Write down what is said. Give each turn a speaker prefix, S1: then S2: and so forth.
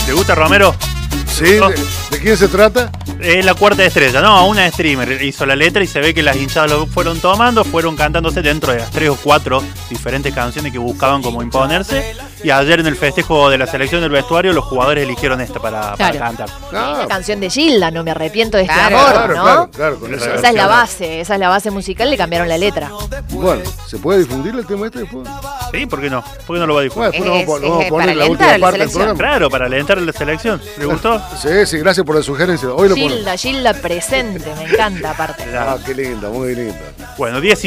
S1: ¿Te gusta Romero?
S2: Sí, ¿de quién se trata?
S1: Es la cuarta estrella, no, una streamer hizo la letra y se ve que las hinchadas lo fueron tomando, fueron cantándose dentro de las 3 o 4 diferentes canciones que buscaban como imponerse. Y ayer en el festejo de la selección del vestuario los jugadores eligieron esta para cantar.
S3: La canción de Gilda, No me arrepiento de este
S2: Claro,
S3: amor,
S2: claro,
S3: ¿no?
S2: claro, con esa
S3: Esa es la base musical, le cambiaron la letra.
S2: Bueno, ¿se puede difundir el tema este después?
S1: Sí, ¿por qué no? ¿Por qué no lo va a difundir?
S2: Bueno, después lo vamos a poner
S3: para
S2: en la
S3: alentar
S2: última
S3: a la
S2: parte del
S3: selección.
S2: programa.
S1: Claro, para alentar a la selección. ¿Le gustó?
S2: Sí, sí, gracias por la sugerencia. Hoy lo ponemos.
S3: Gilda presente, me encanta aparte.
S2: Ah, qué linda, muy linda.
S1: Bueno, 10